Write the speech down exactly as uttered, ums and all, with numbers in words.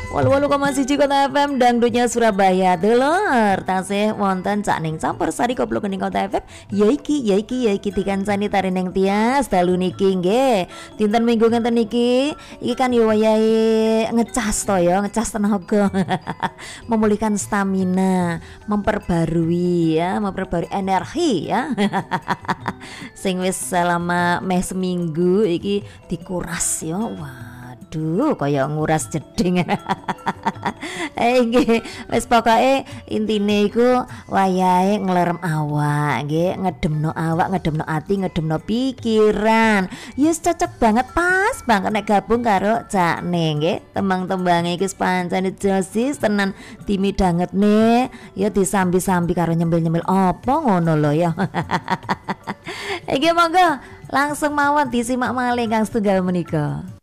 Walu-walu koma siji Kota F M dangdutnya Surabaya dulur. Tasih wonten cak ning campur sari koplo kening Kota F M. Ya iki, ya iki, ya iki dikancani tari ning tias dalu niki nggih. Dinten Minggu ngenten niki, iki kan yo wayahe ngecas to ya, ngecas tenaga. Memulihkan stamina, memperbarui ya, memperbarui energi ya. Sing wis selama meh seminggu iki dikuras ya. Waduh, kaya nguras jeding. Eh nggih, wis pokoke intine iku wayahe nglerem awak, nggih, ngedemno awak, ngedemno ati, ngedemno pikiran. Yes cocok banget, pas banget nek gabung karo Cakne nggih. Tembang-tembange iki pancen josis tenan dimidangetne, ya disambi-sambi karo nyembil-nyembil apa ngono lho ya. Iki monggo langsung mawon disimak malih Kang setunggal menika.